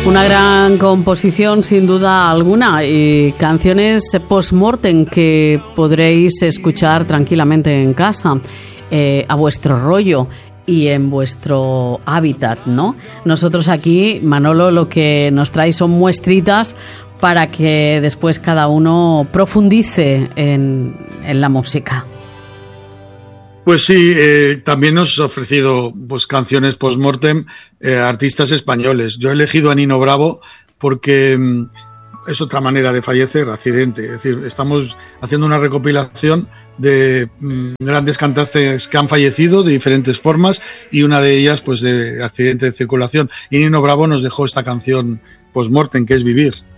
Una gran composición sin duda alguna y canciones post-mortem que podréis escuchar tranquilamente en casa, a vuestro rollo y en vuestro hábitat, ¿no? Nosotros aquí, Manolo, lo que nos trae son muestritas para que después cada uno profundice en la música. Pues sí, también nos ha ofrecido pues canciones post-mortem, artistas españoles. Yo he elegido a Nino Bravo porque es otra manera de fallecer, accidente. Es decir, estamos haciendo una recopilación de grandes cantantes que han fallecido de diferentes formas y una de ellas pues de accidente de circulación. Y Nino Bravo nos dejó esta canción post-mortem, que es Vivir.